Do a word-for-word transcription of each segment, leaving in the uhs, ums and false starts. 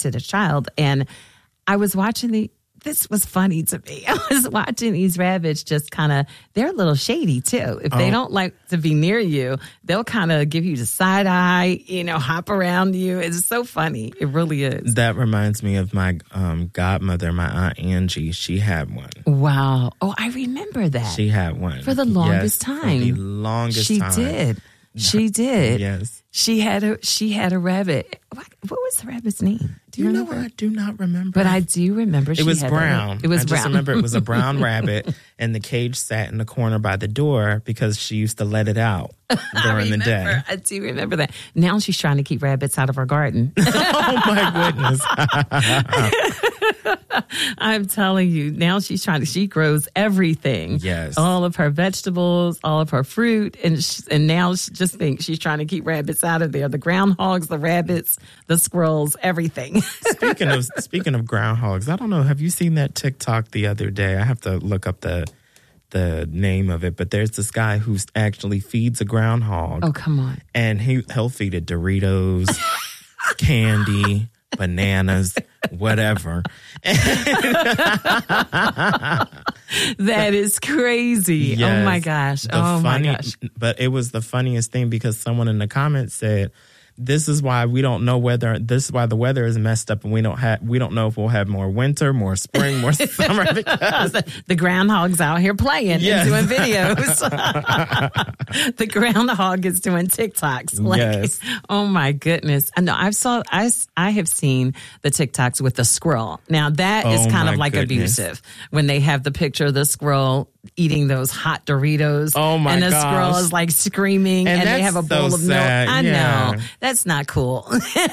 to the child. And I was watching the, this was funny to me. I was watching these rabbits just kind of, they're a little shady too. If they oh. don't like to be near you, they'll kind of give you the side eye, you know, hop around you. It's so funny. It really is. That reminds me of my um, godmother, my Aunt Angie. She had one. Wow. Oh, I remember that. She had one. For the longest yes, time. For the longest she time. She did. She did. Yes. She had a she had a rabbit. What, what was the rabbit's name? Do you, you know what? I do not remember. But I do remember it she was had brown. A, it was I brown. just remember it was a brown rabbit, and the cage sat in the corner by the door because she used to let it out during the day. I do remember that. Now she's trying to keep rabbits out of her garden. Oh my goodness. I'm telling you, now she's trying to, she grows everything. Yes. All of her vegetables, all of her fruit. And she, and now she just thinks she's trying to keep rabbits out of there. The groundhogs, the rabbits, the squirrels, everything. Speaking of, speaking of groundhogs, I don't know. Have you seen that TikTok the other day? I have to look up the, the name of it, but there's this guy who actually feeds a groundhog. Oh, come on. And he, he'll feed it Doritos, candy, bananas, whatever. That is crazy. Yes, oh my gosh. The oh funny, my gosh. But it was the funniest thing because someone in the comments said, this is why we don't know whether this is why the weather is messed up and we don't have we don't know if we'll have more winter, more spring, more summer because the, the groundhog's out here playing yes. and doing videos. The groundhog is doing TikToks. Like, yes. Oh my goodness. I know I've saw I, I have seen the TikToks with the squirrel. Now that is oh kind of like goodness. abusive when they have the picture of the squirrel eating those hot Doritos. Oh my And the gosh. squirrel is like screaming and, and they have a bowl so of milk. sad. I yeah. know. That's not cool.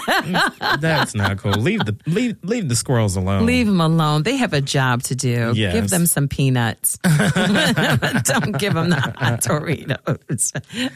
That's not cool. Leave the leave leave the squirrels alone. Leave them alone. They have a job to do. Yes. Give them some peanuts. Don't give them the hot Doritos.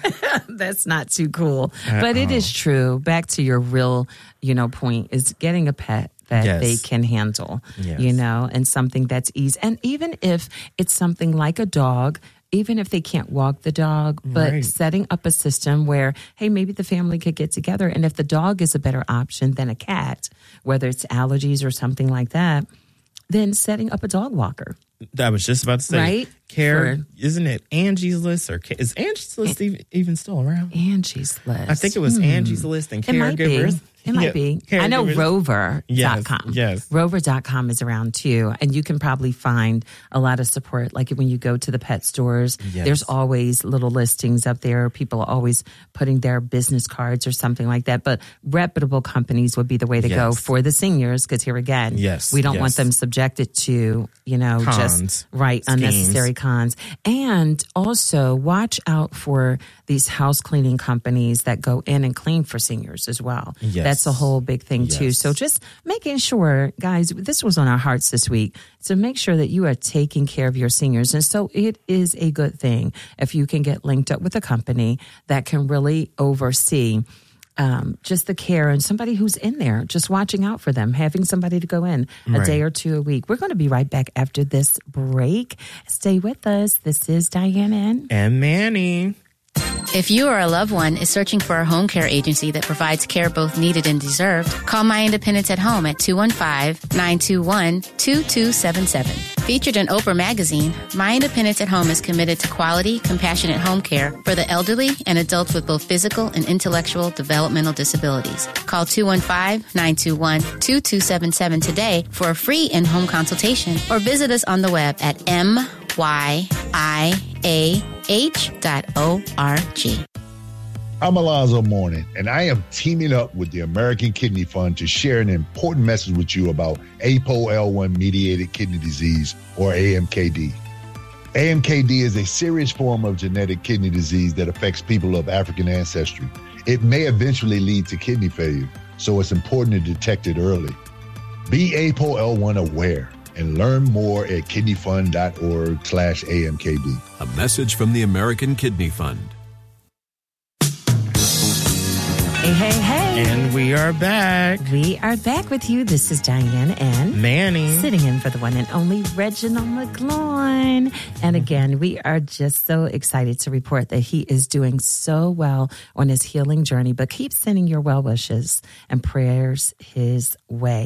That's not too cool. At but it all. is true. Back to your real, you know, point is getting a pet that yes. they can handle, yes. you know, and something that's easy. And even if it's something like a dog, even if they can't walk the dog, but right. setting up a system where, hey, maybe the family could get together. And if the dog is a better option than a cat, whether it's allergies or something like that, then setting up a dog walker. I was just about to say, right? Care, For, isn't it Angie's List or is Angie's List even, even still around? Angie's List. I think it was hmm. Angie's List and It might be. Caregivers. It might yeah, be. I know rover dot com. Yes, yes. rover dot com is around too. And you can probably find a lot of support. Like when you go to the pet stores, yes. there's always little listings up there. People are always putting their business cards or something like that. But reputable companies would be the way to yes. go for the seniors. Because here again, yes, we don't yes. want them subjected to, you know, cons, just right schemes. unnecessary cons. And also watch out for these house cleaning companies that go in and clean for seniors as well. Yes. That's a whole big thing yes. too. So just making sure, guys, this was on our hearts this week, to make sure that you are taking care of your seniors. And so it is a good thing if you can get linked up with a company that can really oversee Um, just the care and somebody who's in there, just watching out for them, having somebody to go in a right. day or two a week. We're going to be right back after this break. Stay with us. This is Diana and, and Manny. If you or a loved one is searching for a home care agency that provides care both needed and deserved, call My Independence at Home at two one five, nine two one, two two seven seven. Featured in Oprah Magazine, My Independence at Home is committed to quality, compassionate home care for the elderly and adults with both physical and intellectual developmental disabilities. Call two one five, nine two one, two two seven seven today for a free in-home consultation or visit us on the web at m y i a h dot org. I'm Alonzo Mourning, and I am teaming up with the American Kidney Fund to share an important message with you about A P O L one mediated kidney disease, or A M K D. A M K D is a serious form of genetic kidney disease that affects people of African ancestry. It may eventually lead to kidney failure, so it's important to detect it early. Be A P O L one aware and learn more at kidneyfund.org slash AMKD. A message from the American Kidney Fund. Hey, hey, hey. And we are back. We are back with you. This is Diane and Manny. Sitting in for the one and only Reginald McGloin. And again, we are just so excited to report that he is doing so well on his healing journey. But keep sending your well wishes and prayers his way.